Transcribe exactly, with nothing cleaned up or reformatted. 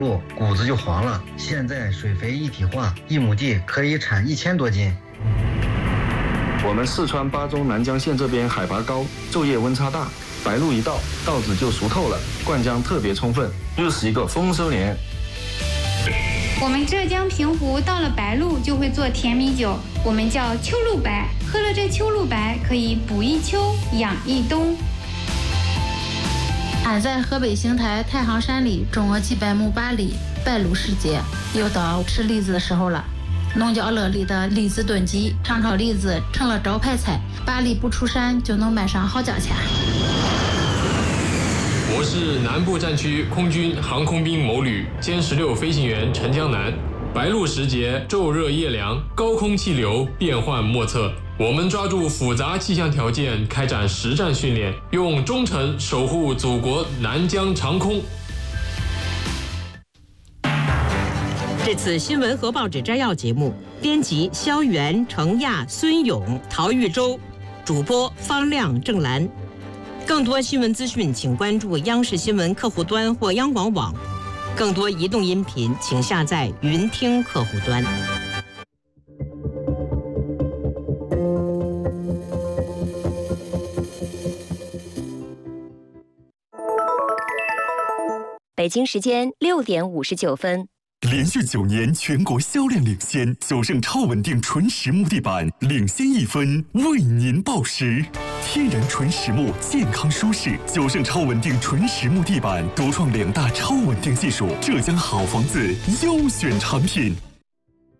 路谷子就黄了。现在水肥一体化，一亩地可以产一千多斤。 我们四川巴中南江县这边海拔高，昼夜温差大，白露一到，稻子就熟透了，灌浆特别充分，又是一个丰收年。 我们浙江平湖到了白露就会做甜米酒，我们叫秋露白。喝了这秋露白，可以补一秋，养一冬。 俺在河北邢台太行山里种了几百亩八梨，白露时节又到吃栗子的时候了。农家乐里的栗子炖鸡、长炒栗子成了招牌菜，八梨不出山就能卖上好价钱。 我是南部战区空军航空兵某旅歼十六飞行员陈江南。白露时节，昼热夜凉，高空气流变幻莫测。我们抓住复杂气象条件，开展实战训练，用忠诚守护祖国南疆长空。 这次新闻和报纸摘要节目，编辑肖元、程亚、孙勇、陶玉洲，主播方亮、郑兰。更多新闻资讯，请关注央视新闻客户端或央广网。更多移动音频，请下载云听客户端。 北京时间六点五十九分。 连续九年全国销量领先，九盛超稳定纯实木地板领先一分，为您报时。天然纯实木，健康舒适。九盛超稳定纯实木地板独创两大超稳定技术，浙江好房子优选产品。